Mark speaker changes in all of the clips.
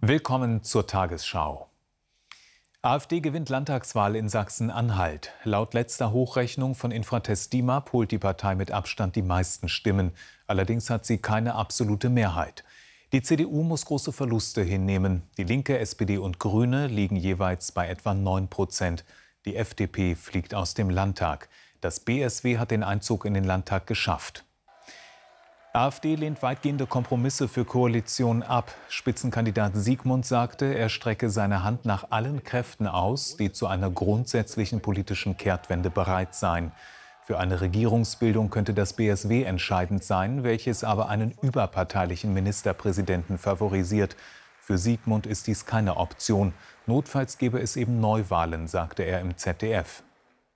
Speaker 1: Willkommen zur Tagesschau. AfD gewinnt Landtagswahl in Sachsen-Anhalt. Laut letzter Hochrechnung von Infratest DIMAP holt die Partei mit Abstand die meisten Stimmen. Allerdings hat sie keine absolute Mehrheit. Die CDU muss große Verluste hinnehmen. Die Linke, SPD und Grüne liegen jeweils bei etwa 9%. Die FDP fliegt aus dem Landtag. Das BSW hat den Einzug in den Landtag geschafft. AfD lehnt weitgehende Kompromisse für Koalitionen ab. Spitzenkandidat Siegmund sagte, er strecke seine Hand nach allen Kräften aus, die zu einer grundsätzlichen politischen Kehrtwende bereit seien. Für eine Regierungsbildung könnte das BSW entscheidend sein, welches aber einen überparteilichen Ministerpräsidenten favorisiert. Für Siegmund ist dies keine Option. Notfalls gäbe es eben Neuwahlen, sagte er im ZDF.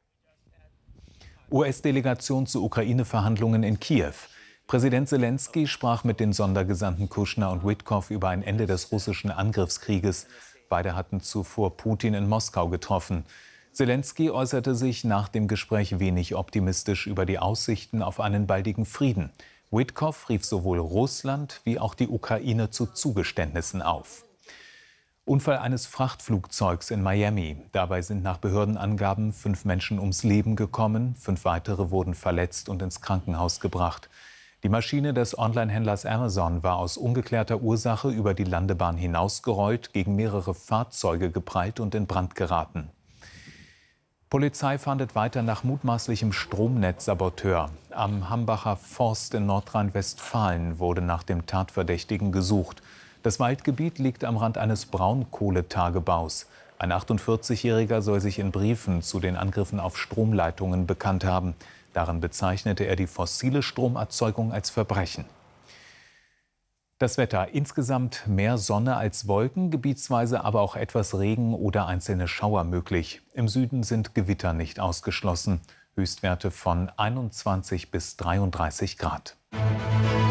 Speaker 1: US-Delegation zu Ukraine-Verhandlungen in Kiew. Präsident Selenskyj sprach mit den Sondergesandten Kuschner und Witkow über ein Ende des russischen Angriffskrieges. Beide hatten zuvor Putin in Moskau getroffen. Selenskyj äußerte sich nach dem Gespräch wenig optimistisch über die Aussichten auf einen baldigen Frieden. Witkow rief sowohl Russland wie auch die Ukraine zu Zugeständnissen auf. Unfall eines Frachtflugzeugs in Miami. Dabei sind nach Behördenangaben 5 Menschen ums Leben gekommen. 5 weitere wurden verletzt und ins Krankenhaus gebracht. Die Maschine des Onlinehändlers Amazon war aus ungeklärter Ursache über die Landebahn hinausgerollt, gegen mehrere Fahrzeuge geprallt und in Brand geraten. Polizei fahndet weiter nach mutmaßlichem Stromnetzsaboteur. Am Hambacher Forst in Nordrhein-Westfalen wurde nach dem Tatverdächtigen gesucht. Das Waldgebiet liegt am Rand eines Braunkohletagebaus. Ein 48-Jähriger soll sich in Briefen zu den Angriffen auf Stromleitungen bekannt haben. Darin bezeichnete er die fossile Stromerzeugung als Verbrechen. Das Wetter: insgesamt mehr Sonne als Wolken, gebietsweise aber auch etwas Regen oder einzelne Schauer möglich. Im Süden sind Gewitter nicht ausgeschlossen. Höchstwerte von 21 bis 33 Grad.